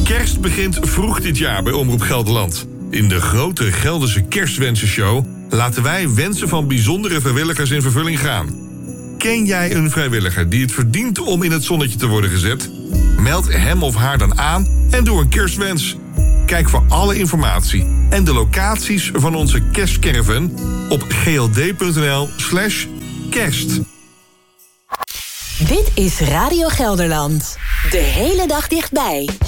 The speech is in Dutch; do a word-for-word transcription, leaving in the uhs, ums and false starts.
Kerst begint vroeg dit jaar bij Omroep Gelderland. In de grote Gelderse Kerstwensenshow laten wij wensen van bijzondere vrijwilligers in vervulling gaan. Ken jij een vrijwilliger die het verdient om in het zonnetje te worden gezet? Meld hem of haar dan aan en doe een kerstwens. Kijk voor alle informatie en de locaties van onze kerstcaravan op gld.nl slash kerst. Dit is Radio Gelderland. De hele dag dichtbij.